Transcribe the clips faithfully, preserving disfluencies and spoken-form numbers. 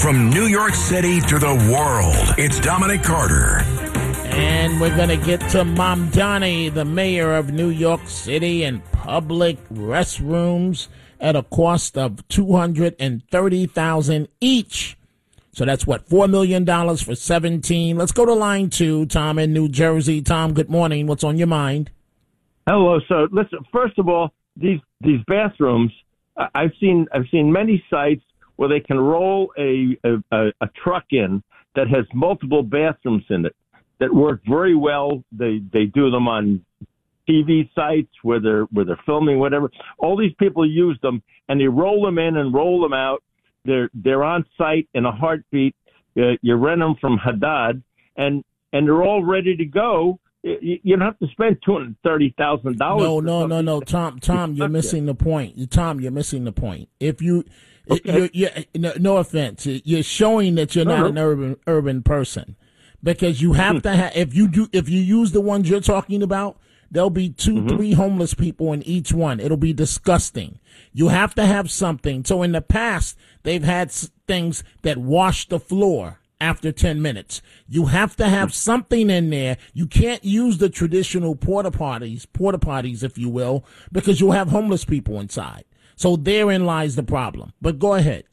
From New York City to the world, it's Dominic Carter. And we're going to get to Mamdani, the mayor of New York City, and public restrooms at a cost of two hundred thirty thousand dollars each. So that's what, four million dollars for seventeen. Let's go to line two, Tom in New Jersey. Tom, good morning. What's on your mind? Hello. So listen, first of all, these these bathrooms, I've seen I've seen many sites where they can roll a a, a truck in that has multiple bathrooms in it that work very well. They they do them on T V sites where they're where they're filming, whatever. All these people use them, and they roll them in and roll them out. They're they're on site in a heartbeat. Uh, you rent them from Haddad, and and they're all ready to go. You, you don't have to spend two hundred thirty thousand dollars. No, no, no, no, Tom. Tom, you're missing the point. Tom, you're missing the point. If you, okay. you're, you're, no, no offense, you're showing that you're not an urban urban person, because you have to have. If you do, if you use the ones you're talking about, there'll be two, mm-hmm. three homeless people in each one. It'll be disgusting. You have to have something. So in the past, they've had things that wash the floor after ten minutes. You have to have something in there. You can't use the traditional porta potties, porta potties, if you will, because you'll have homeless people inside. So therein lies the problem. But go ahead.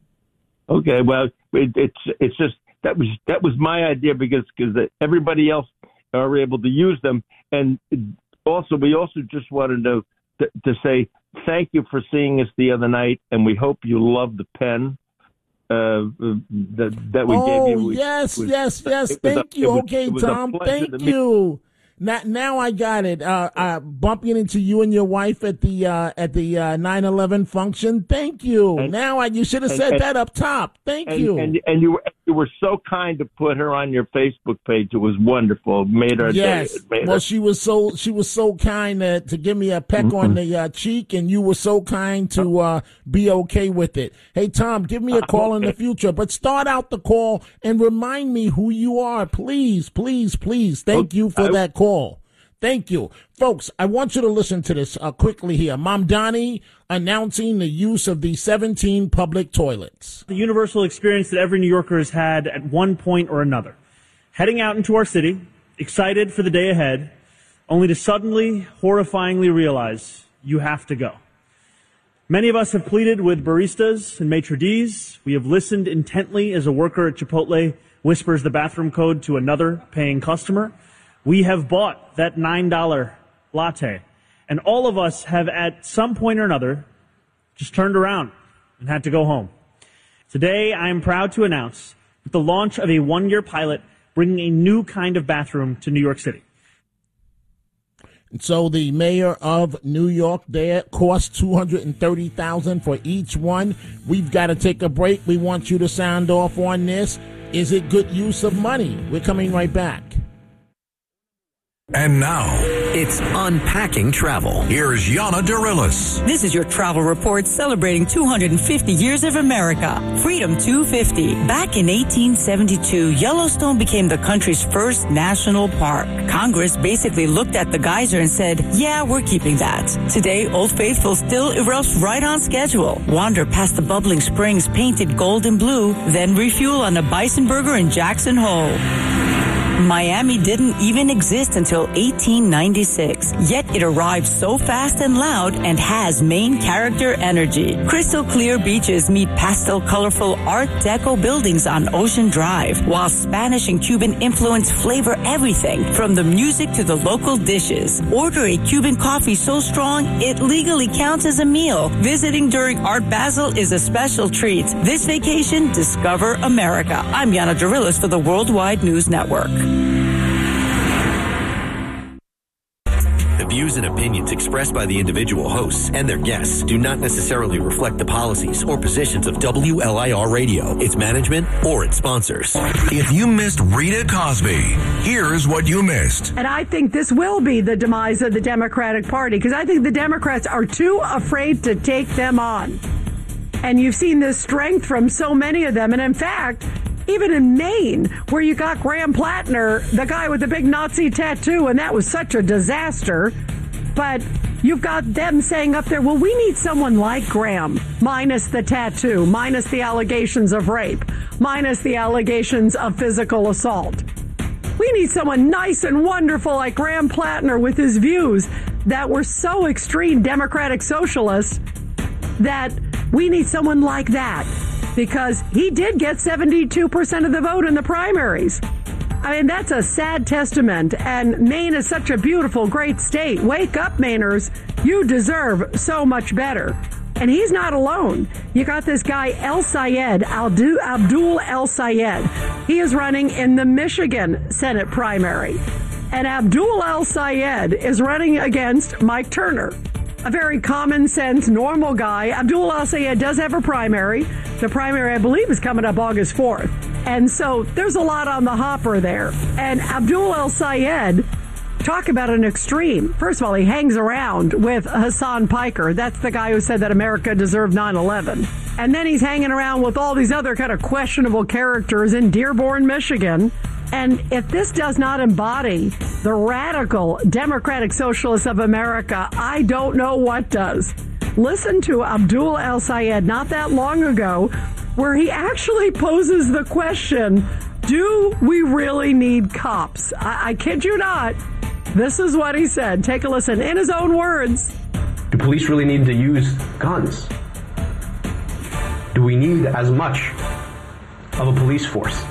Okay, well, it, it's it's just that was that was my idea because because everybody else are able to use them, and also we also just wanted to to, to say thank you for seeing us the other night, and we hope you love the pen uh, that that we oh, gave you. Oh yes, was, yes, yes. Thank a, you. Was, okay, Tom. Thank you. Now, now I got it. Uh, uh, bumping into you and your wife at the uh, at the uh, nine eleven function. Thank you. And, now I, you should have said and, that up top. Thank and, you. And, and you were you were so kind to put her on your Facebook page. It was wonderful. It made her yes. day. It made well, her. she was so she was so kind to, to give me a peck mm-hmm. on the uh, cheek, and you were so kind to uh, be okay with it. Hey, Tom, give me a call okay. in the future, but start out the call and remind me who you are, please, please, please. Thank okay. you for I, that call. Thank you. Folks, I want you to listen to this uh, quickly here. Mamdani announcing the use of the seventeen public toilets. The universal experience that every New Yorker has had at one point or another. Heading out into our city, excited for the day ahead, only to suddenly, horrifyingly realize you have to go. Many of us have pleaded with baristas and maitre d's. We have listened intently as a worker at Chipotle whispers the bathroom code to another paying customer. We have bought that nine dollar latte, and all of us have at some point or another just turned around and had to go home. Today, I am proud to announce the launch of a one-year pilot bringing a new kind of bathroom to New York City. And so the mayor of New York there costs two hundred thirty thousand dollars for each one. We've got to take a break. We want you to sound off on this. Is it good use of money? We're coming right back. And now, it's Unpacking Travel. Here's Yana Dirilis. This is your travel report celebrating two hundred fifty years of America. Freedom two fifty. Back in eighteen seventy-two, Yellowstone became the country's first national park. Congress basically looked at the geyser and said, yeah, we're keeping that. Today, Old Faithful still erupts right on schedule. Wander past the bubbling springs painted gold and blue, then refuel on a bison burger in Jackson Hole. Miami didn't even exist until eighteen ninety-six, yet it arrived so fast and loud and has main character energy. Crystal clear beaches meet pastel colorful Art Deco buildings on Ocean Drive, while Spanish and Cuban influence flavor everything from the music to the local dishes. Order a Cuban coffee so strong it legally counts as a meal. Visiting during Art Basel is a special treat. This vacation, discover America. I'm Yana Dirilis for the Worldwide News Network. The views and opinions expressed by the individual hosts and their guests do not necessarily reflect the policies or positions of W L I R Radio, its management, or its sponsors. If you missed Rita Cosby, here's what you missed. And I think this will be the demise of the Democratic Party, because I think the Democrats are too afraid to take them on. And you've seen this strength from so many of them. And in fact, even in Maine, where you got Graham Plattner, the guy with the big Nazi tattoo, and that was such a disaster. But you've got them saying up there, well, we need someone like Graham, minus the tattoo, minus the allegations of rape, minus the allegations of physical assault. We need someone nice and wonderful like Graham Plattner with his views that were so extreme Democratic socialist that we need someone like that because he did get seventy-two percent of the vote in the primaries. I mean, that's a sad testament, and Maine is such a beautiful, great state. Wake up, Mainers. You deserve so much better. And he's not alone. You got this guy, El Sayed, Abdul El Sayed. He is running in the Michigan Senate primary. And Abdul El Sayed is running against Mike Turner, a very common sense, normal guy. Abdul El Sayed does have a primary. The primary, I believe, is coming up August fourth. And so there's a lot on the hopper there. And Abdul El Sayed, talk about an extreme. First of all, he hangs around with Hassan Piker. That's the guy who said that America deserved nine eleven. And then he's hanging around with all these other kind of questionable characters in Dearborn, Michigan. And if this does not embody the radical Democratic Socialists of America, I don't know what does. Listen to Abdul El Sayed not that long ago, where he actually poses the question, do we really need cops? I, I kid you not. This is what he said. Take a listen in his own words. Do police really need to use guns? Do we need as much of a police force?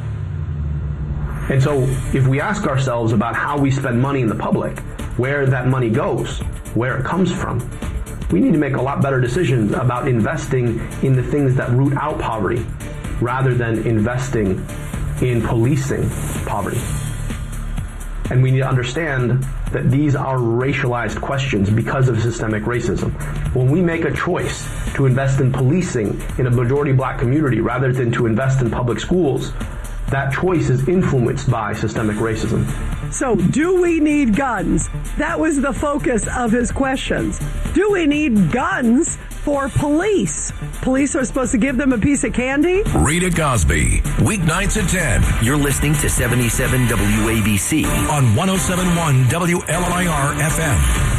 And so if we ask ourselves about how we spend money in the public, where that money goes, where it comes from, we need to make a lot better decisions about investing in the things that root out poverty rather than investing in policing poverty. And we need to understand that these are racialized questions because of systemic racism. When we make a choice to invest in policing in a majority black community rather than to invest in public schools, that choice is influenced by systemic racism. So, do we need guns? That was the focus of his questions. Do we need guns for police? Police are supposed to give them a piece of candy? Rita Cosby, weeknights at ten. You're listening to seventy-seven W A B C on one oh seven point one W L I R F M.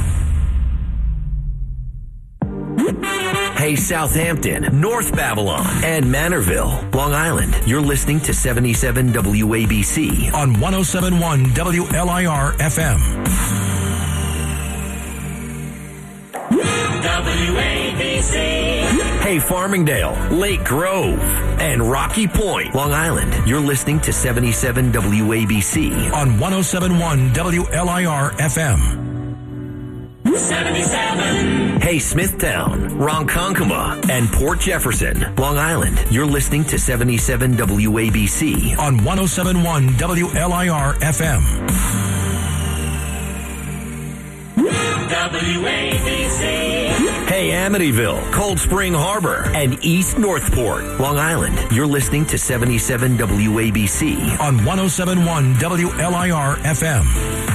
Hey, Southampton, North Babylon, and Manorville, Long Island. You're listening to seventy-seven W A B C on one oh seven point one W L I R F M. W A B C. Hey, Farmingdale, Lake Grove, and Rocky Point, Long Island. You're listening to seventy-seven W A B C on one oh seven point one W L I R F M. seventy-seven. Hey, Smithtown, Ronkonkoma, and Port Jefferson, Long Island. You're listening to seventy-seven W A B C on one oh seven point one W L I R F M. W A B C. Hey, Amityville, Cold Spring Harbor, and East Northport, Long Island. You're listening to seventy-seven W A B C on one oh seven point one W L I R F M.